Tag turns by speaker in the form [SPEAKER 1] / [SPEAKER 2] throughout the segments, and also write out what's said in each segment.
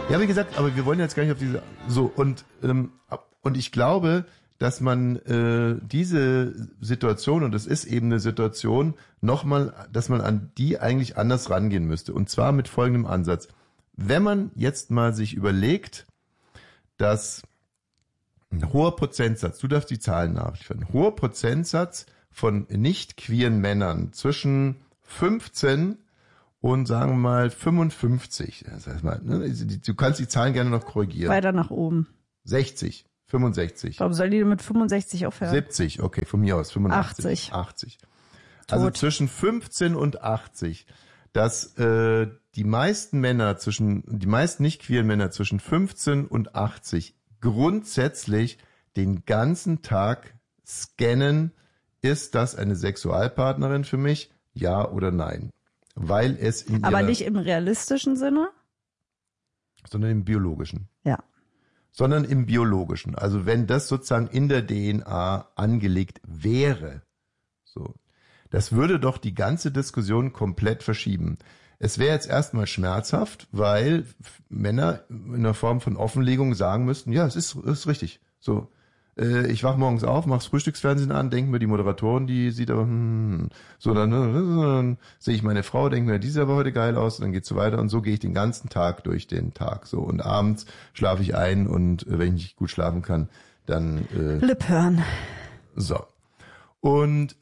[SPEAKER 1] Ja, wie gesagt, aber wir wollen jetzt gar nicht auf diese... So, und ich glaube, dass man diese Situation, und das ist eben eine Situation, nochmal, dass man an die eigentlich anders rangehen müsste. Und zwar mit folgendem Ansatz. Wenn man jetzt mal sich überlegt, dass ein hoher Prozentsatz, du darfst die Zahlen nachliefern, ein hoher Prozentsatz von nicht queeren Männern zwischen 15 und sagen wir mal 55, das heißt mal, ne, du kannst die Zahlen gerne noch korrigieren.
[SPEAKER 2] Weiter nach oben.
[SPEAKER 1] 60, 65.
[SPEAKER 2] Warum soll die mit 65 aufhören?
[SPEAKER 1] 70, okay, von mir aus, 85. 80. Also zwischen 15 und 80, dass die meisten nicht queeren Männer zwischen 15 und 80 grundsätzlich den ganzen Tag scannen, ist das eine Sexualpartnerin für mich, ja oder nein? Weil es in
[SPEAKER 2] Aber nicht im realistischen Sinne?
[SPEAKER 1] Sondern im biologischen.
[SPEAKER 2] Ja.
[SPEAKER 1] Sondern im biologischen. Also wenn das sozusagen in der DNA angelegt wäre, so, das würde doch die ganze Diskussion komplett verschieben. Es wäre jetzt erstmal schmerzhaft, weil Männer in der Form von Offenlegung sagen müssten, ja, es ist richtig. So, ich wach morgens auf, mach's Frühstücksfernsehen an, denke mir, die Moderatorin, die sieht aber, so, dann sehe ich meine Frau, denke mir, die sieht aber heute geil aus, und dann geht's so weiter, und so gehe ich den ganzen Tag durch den Tag, so, und abends schlafe ich ein, und wenn ich nicht gut schlafen kann, dann
[SPEAKER 2] Lip hören.
[SPEAKER 1] So. Und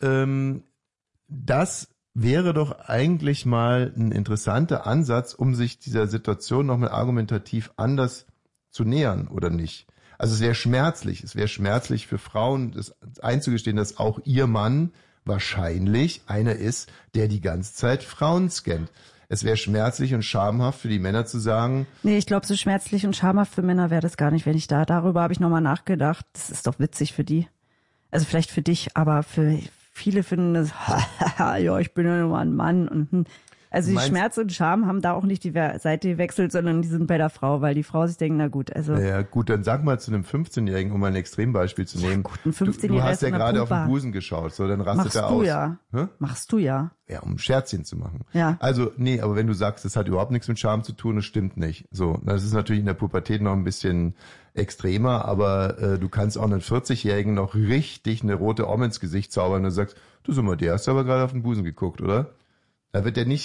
[SPEAKER 1] das wäre doch eigentlich mal ein interessanter Ansatz, um sich dieser Situation nochmal argumentativ anders zu nähern, oder nicht? Also es wäre schmerzlich für Frauen, das einzugestehen, dass auch ihr Mann wahrscheinlich einer ist, der die ganze Zeit Frauen scannt. Es wäre schmerzlich und schamhaft für die Männer zu sagen...
[SPEAKER 2] Nee, ich glaube, so schmerzlich und schamhaft für Männer wäre das gar nicht, wenn ich darüber habe ich nochmal nachgedacht. Das ist doch witzig für die. Also vielleicht für dich, aber für viele finden das, ja, ich bin ja nur mal ein Mann. Und also die Schmerz und Scham haben da auch nicht die Seite gewechselt, sondern die sind bei der Frau, weil die Frau sich denkt, na gut, also...
[SPEAKER 1] Ja gut, dann sag mal zu einem 15-Jährigen, um mal ein Extrembeispiel zu nehmen.
[SPEAKER 2] Ja, gut, ein 15-Jähriger
[SPEAKER 1] du hast ja gerade auf den Busen geschaut, so, dann rastet er aus.
[SPEAKER 2] Machst du ja.
[SPEAKER 1] Ja, um ein Scherzchen zu machen.
[SPEAKER 2] Ja.
[SPEAKER 1] Also, nee, aber wenn du sagst, das hat überhaupt nichts mit Scham zu tun, das stimmt nicht. So, das ist natürlich in der Pubertät noch ein bisschen extremer, aber du kannst auch einen 40-Jährigen noch richtig eine rote Om ins Gesicht zaubern, und du sagst, du sag mal, der hast du aber gerade auf den Busen geguckt, oder? Da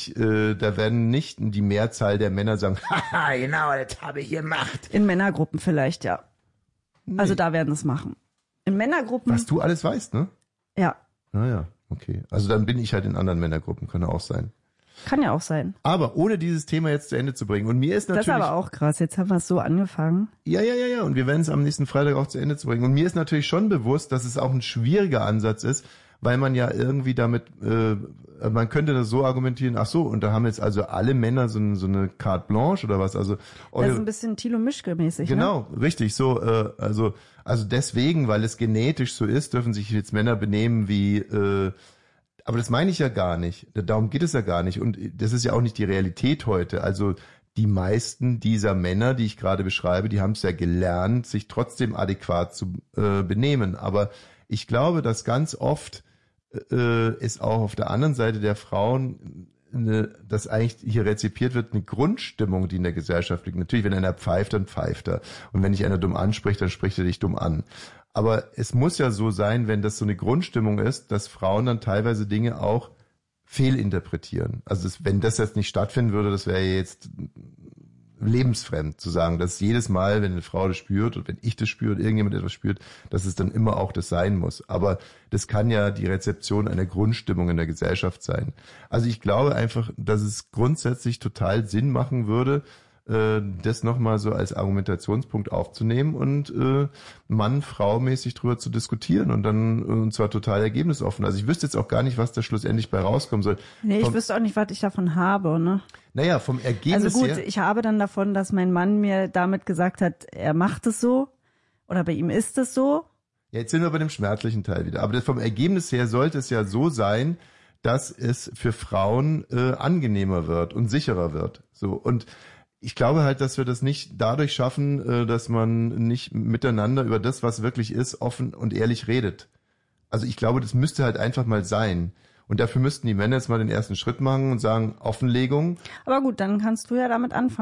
[SPEAKER 1] werden nicht die Mehrzahl der Männer sagen, haha, genau, das habe ich gemacht.
[SPEAKER 2] In Männergruppen vielleicht, ja. Nee. Also da werden es machen. In Männergruppen...
[SPEAKER 1] Was du alles weißt, ne?
[SPEAKER 2] Ja.
[SPEAKER 1] Naja, okay. Also dann bin ich halt in anderen Männergruppen, kann auch sein.
[SPEAKER 2] Kann ja auch sein.
[SPEAKER 1] Aber ohne dieses Thema jetzt zu Ende zu bringen. Und mir ist natürlich...
[SPEAKER 2] Das ist aber auch krass, jetzt haben wir es so angefangen.
[SPEAKER 1] Ja. Und wir werden es am nächsten Freitag auch zu Ende zu bringen. Und mir ist natürlich schon bewusst, dass es auch ein schwieriger Ansatz ist, weil man ja irgendwie damit, man könnte das so argumentieren, ach so, und da haben jetzt also alle Männer so eine Carte Blanche oder was, also...
[SPEAKER 2] Das ist ein bisschen Thilo Mischke-mäßig,
[SPEAKER 1] genau, ne? Richtig, so, also deswegen, weil es genetisch so ist, dürfen sich jetzt Männer benehmen wie, aber das meine ich ja gar nicht, darum geht es ja gar nicht, und das ist ja auch nicht die Realität heute, also die meisten dieser Männer, die ich gerade beschreibe, die haben es ja gelernt, sich trotzdem adäquat zu benehmen, aber ich glaube, dass ganz oft ist auch auf der anderen Seite der Frauen, dass eigentlich hier rezipiert wird, eine Grundstimmung, die in der Gesellschaft liegt. Natürlich, wenn einer pfeift, dann pfeift er. Und wenn dich einer dumm anspricht, dann spricht er dich dumm an. Aber es muss ja so sein, wenn das so eine Grundstimmung ist, dass Frauen dann teilweise Dinge auch fehlinterpretieren. Also wenn das jetzt nicht stattfinden würde, das wäre jetzt lebensfremd zu sagen, dass jedes Mal, wenn eine Frau das spürt und wenn ich das spüre und irgendjemand etwas spürt, dass es dann immer auch das sein muss. Aber das kann ja die Rezeption einer Grundstimmung in der Gesellschaft sein. Also ich glaube einfach, dass es grundsätzlich total Sinn machen würde, das nochmal so als Argumentationspunkt aufzunehmen und Mann-Frau-mäßig drüber zu diskutieren und zwar total ergebnisoffen. Also ich wüsste jetzt auch gar nicht, was da schlussendlich bei rauskommen soll.
[SPEAKER 2] Nee, ich wüsste auch nicht, was ich davon habe, ne?
[SPEAKER 1] Naja, vom Ergebnis
[SPEAKER 2] also gut,
[SPEAKER 1] her...
[SPEAKER 2] ich habe dann davon, dass mein Mann mir damit gesagt hat, er macht es so oder bei ihm ist es so.
[SPEAKER 1] Ja, jetzt sind wir bei dem schmerzlichen Teil wieder. Aber vom Ergebnis her sollte es ja so sein, dass es für Frauen angenehmer wird und sicherer wird. So, und ich glaube halt, dass wir das nicht dadurch schaffen, dass man nicht miteinander über das, was wirklich ist, offen und ehrlich redet. Also ich glaube, das müsste halt einfach mal sein. Und dafür müssten die Männer jetzt mal den ersten Schritt machen und sagen, Offenlegung.
[SPEAKER 2] Aber gut, dann kannst du ja damit anfangen.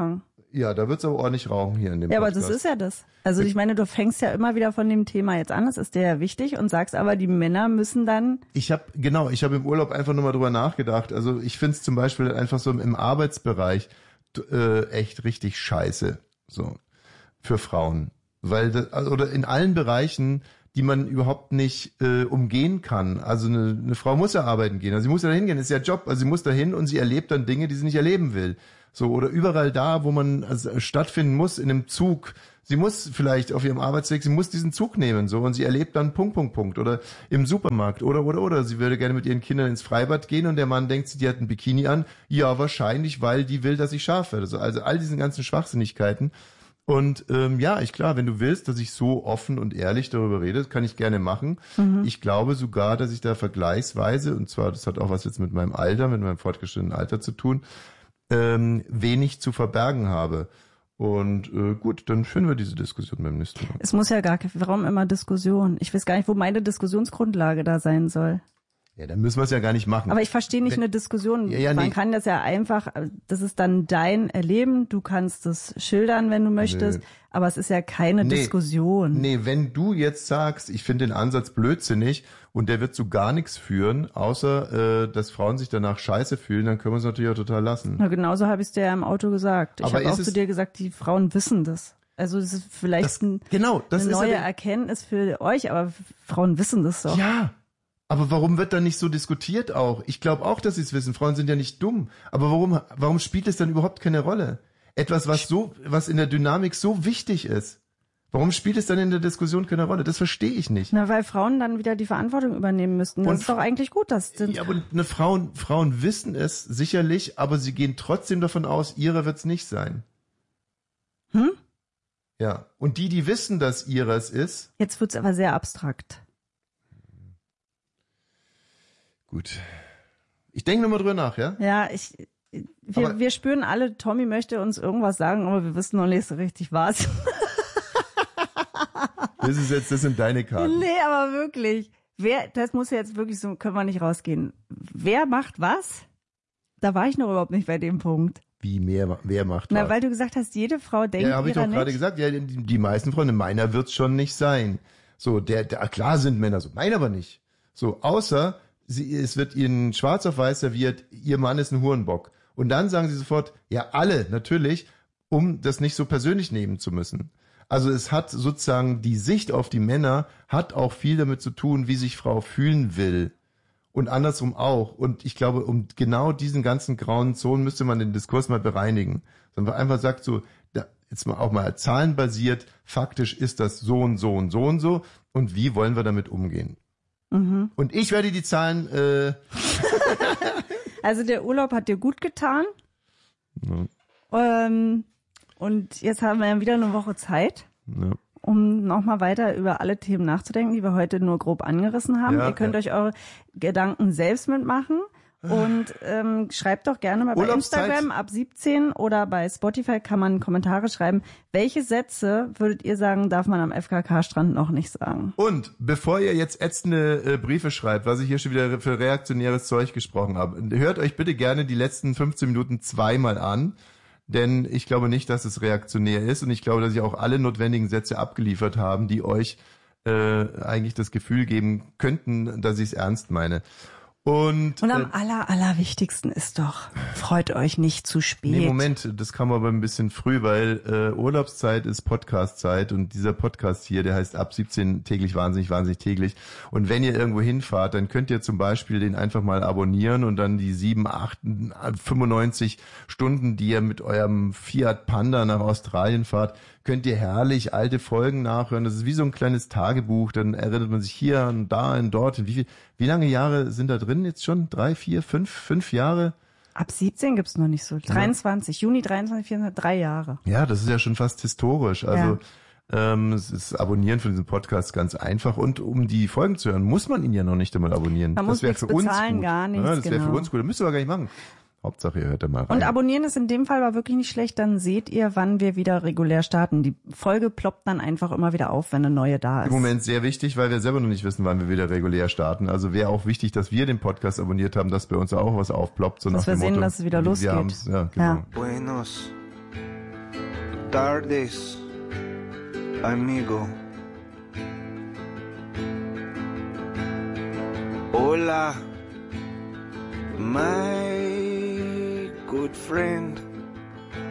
[SPEAKER 1] Ja, da wird's aber ordentlich rauchen hier in dem
[SPEAKER 2] Ja,
[SPEAKER 1] Podcast.
[SPEAKER 2] aber das ist ja das. Also ich meine, du fängst ja immer wieder von dem Thema jetzt an, das ist dir ja wichtig und sagst aber, die Männer müssen dann...
[SPEAKER 1] Ich habe im Urlaub einfach nur mal drüber nachgedacht. Also ich find's zum Beispiel einfach so im Arbeitsbereich echt richtig scheiße, so für Frauen. Weil oder in allen Bereichen, die man überhaupt nicht umgehen kann. Also eine Frau muss ja arbeiten gehen, also sie muss ja dahin gehen, das ist ja Job, also sie muss dahin und sie erlebt dann Dinge, die sie nicht erleben will. So, oder überall da, wo man stattfinden muss, in einem Zug. Sie muss vielleicht auf ihrem Arbeitsweg, sie muss diesen Zug nehmen, so, und sie erlebt dann Punkt. Oder im Supermarkt, oder. Sie würde gerne mit ihren Kindern ins Freibad gehen und der Mann denkt, die hat ein Bikini an. Ja, wahrscheinlich, weil die will, dass ich scharf werde. Also all diesen ganzen Schwachsinnigkeiten. Und klar, wenn du willst, dass ich so offen und ehrlich darüber rede, das kann ich gerne machen. Mhm. Ich glaube sogar, dass ich da vergleichsweise, und zwar, das hat auch was jetzt mit meinem Alter, mit meinem fortgeschrittenen Alter zu tun, wenig zu verbergen habe. Und gut, dann führen wir diese Diskussion beim nächsten Mal.
[SPEAKER 2] Es muss ja warum immer Diskussion? Ich weiß gar nicht, wo meine Diskussionsgrundlage da sein soll.
[SPEAKER 1] Ja, dann müssen wir es ja gar nicht machen.
[SPEAKER 2] Aber ich verstehe nicht eine Diskussion. Man kann das ja einfach, das ist dann dein Erleben, du kannst es schildern, wenn du möchtest, aber es ist ja keine Diskussion.
[SPEAKER 1] Nee, wenn du jetzt sagst, ich finde den Ansatz blödsinnig und der wird zu gar nichts führen, außer dass Frauen sich danach scheiße fühlen, dann können wir es natürlich auch total lassen.
[SPEAKER 2] Na, genauso habe ich es dir ja im Auto gesagt. Ich habe auch zu dir gesagt, die Frauen wissen das. Also das ist vielleicht eine neue Erkenntnis für euch, aber Frauen wissen das doch.
[SPEAKER 1] Ja. Aber warum wird dann nicht so diskutiert auch? Ich glaube auch, dass sie es wissen. Frauen sind ja nicht dumm. Aber warum spielt es dann überhaupt keine Rolle? Etwas, was in der Dynamik so wichtig ist. Warum spielt es dann in der Diskussion keine Rolle? Das verstehe ich nicht.
[SPEAKER 2] Na, weil Frauen dann wieder die Verantwortung übernehmen müssten. Das ist doch eigentlich gut, dass
[SPEAKER 1] ja, aber Frauen wissen es sicherlich, aber sie gehen trotzdem davon aus, ihrer wird's nicht sein. Ja. Und die wissen, dass ihres ist.
[SPEAKER 2] Jetzt wird's aber sehr abstrakt.
[SPEAKER 1] Gut. Ich denke nochmal drüber nach, ja?
[SPEAKER 2] Ja, wir spüren alle, Tommy möchte uns irgendwas sagen, aber wir wissen noch nicht so richtig was.
[SPEAKER 1] Das sind deine Karten.
[SPEAKER 2] Nee, aber wirklich. Das muss jetzt wirklich so, können wir nicht rausgehen. Wer macht was? Da war ich noch überhaupt nicht bei dem Punkt.
[SPEAKER 1] Wie, wer macht was?
[SPEAKER 2] Na, weil du gesagt hast, jede Frau denkt,
[SPEAKER 1] ja, habe ich doch gerade gesagt, ja, die meisten Freunde, meiner wird's schon nicht sein. So, klar sind Männer so, meiner aber nicht. So, außer es wird ihnen schwarz auf weiß serviert, ihr Mann ist ein Hurenbock. Und dann sagen sie sofort, ja, alle, natürlich, um das nicht so persönlich nehmen zu müssen. Also es hat sozusagen, die Sicht auf die Männer hat auch viel damit zu tun, wie sich Frau fühlen will. Und andersrum auch. Und ich glaube, um genau diesen ganzen grauen Zonen müsste man den Diskurs mal bereinigen. Sondern man einfach sagt so, jetzt mal auch mal zahlenbasiert, faktisch ist das so und so und so und so. Und wie wollen wir damit umgehen? Mhm. Und ich werde die Zahlen...
[SPEAKER 2] Also der Urlaub hat dir gut getan. Ja. Und jetzt haben wir ja wieder eine Woche Zeit, um nochmal weiter über alle Themen nachzudenken, die wir heute nur grob angerissen haben. Ihr könnt euch eure Gedanken selbst mitmachen. Und schreibt doch gerne mal bei Instagram ab 17 oder bei Spotify kann man Kommentare schreiben. Welche Sätze würdet ihr sagen, darf man am FKK-Strand noch nicht sagen?
[SPEAKER 1] Und bevor ihr jetzt ätzende Briefe schreibt, was ich hier schon wieder für reaktionäres Zeug gesprochen habe, hört euch bitte gerne die letzten 15 Minuten zweimal an, denn ich glaube nicht, dass es reaktionär ist und ich glaube, dass ich auch alle notwendigen Sätze abgeliefert haben, die euch eigentlich das Gefühl geben könnten, dass ich es ernst meine. Und
[SPEAKER 2] am allerwichtigsten ist doch, freut euch nicht zu spät.
[SPEAKER 1] Nee, Moment, das kam aber ein bisschen früh, weil Urlaubszeit ist Podcastzeit und dieser Podcast hier, der heißt ab 17 täglich wahnsinnig täglich. Und wenn ihr irgendwo hinfahrt, dann könnt ihr zum Beispiel den einfach mal abonnieren und dann die 95 Stunden, die ihr mit eurem Fiat Panda nach Australien fahrt, könnt ihr herrlich alte Folgen nachhören. Das ist wie so ein kleines Tagebuch. Dann erinnert man sich hier und da und dort. Wie lange Jahre sind da drin jetzt schon? 3, 4, 5 Jahre?
[SPEAKER 2] Ab 17 gibt's noch nicht so. 23, Juni 23, 24, 3 Jahre.
[SPEAKER 1] Ja, das ist ja schon fast historisch. Also es ist Abonnieren von diesem Podcast ganz einfach. Und um die Folgen zu hören, muss man ihn ja noch nicht einmal abonnieren.
[SPEAKER 2] Man muss nichts bezahlen, gar nichts.
[SPEAKER 1] Ja, das wäre für uns gut. Das müsst ihr aber gar nicht machen. Hauptsache, ihr hört da mal rein.
[SPEAKER 2] Und abonnieren ist in dem Fall aber wirklich nicht schlecht, dann seht ihr, wann wir wieder regulär starten. Die Folge ploppt dann einfach immer wieder auf, wenn eine neue da ist.
[SPEAKER 1] Im Moment sehr wichtig, weil wir selber noch nicht wissen, wann wir wieder regulär starten. Also wäre auch wichtig, dass wir den Podcast abonniert haben, dass bei uns auch was aufploppt. So
[SPEAKER 2] dass
[SPEAKER 1] nach
[SPEAKER 2] wir
[SPEAKER 1] dem
[SPEAKER 2] sehen,
[SPEAKER 1] Motto,
[SPEAKER 2] dass es wieder losgeht.
[SPEAKER 1] Ja, genau.
[SPEAKER 3] Buenos tardes, amigo. Hola, my good friend.